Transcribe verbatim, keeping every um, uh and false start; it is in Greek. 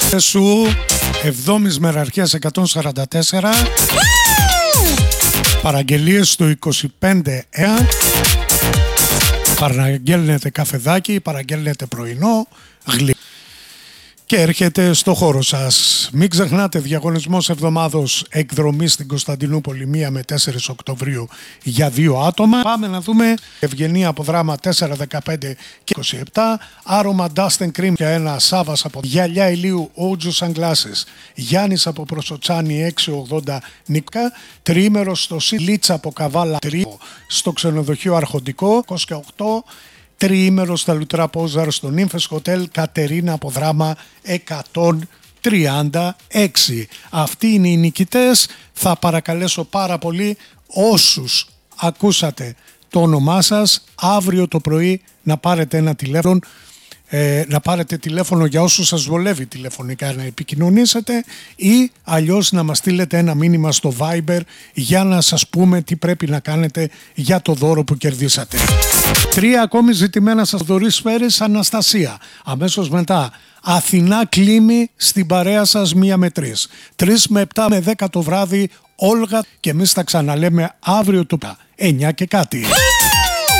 σου εβδόμης μεραρχίας εκατόν σαράντα τέσσερα. Παραγγελίες στο είκοσι πέντε ΕΑ. Παραγγέλνετε καφεδάκι, παραγγέλνετε πρωινό, γλυκό. Και έρχεται στο χώρο σας. Μην ξεχνάτε, διαγωνισμός εβδομάδος εκδρομή στην Κωνσταντινούπολη μία με τέσσερα Οκτωβρίου για δύο άτομα. Πάμε να δούμε Ευγενία από Δράμα τέσσερα δεκαπέντε και είκοσι επτά. Άρωμα Dust and Cream για ένα Σάβας από Γυαλιά Ηλίου Όουτζο Sunglasses. Γιάννης από Προσοτσάνη έξι ογδόντα Νίκα. Τριήμερο στο Σιλίτσα από Καβάλα τρία στο ξενοδοχείο Αρχοντικό είκοσι οκτώ. Τριήμερο στα Λουτρά Πόζαρ στο Νύμφες Hotel Κατερίνα από Δράμα εκατόν τριάντα έξι. Αυτοί είναι οι νικητές. Θα παρακαλέσω πάρα πολύ όσους ακούσατε το όνομά σας αύριο το πρωί να πάρετε ένα τηλέφωνο, ε, να πάρετε τηλέφωνο για όσους σας βολεύει τηλεφωνικά να επικοινωνήσετε ή αλλιώς να μας στείλετε ένα μήνυμα στο Viber για να σας πούμε τι πρέπει να κάνετε για το δώρο που κερδίσατε. Τρία ακόμη ζητημένα σας δωρεί σφαίρες Αναστασία. Αμέσως μετά Αθηνά Κλίμη στην παρέα σας μία με τρεις. Τρεις με επτά με δέκα το βράδυ Όλγα και εμείς θα ξαναλέμε αύριο το εννιά και κάτι.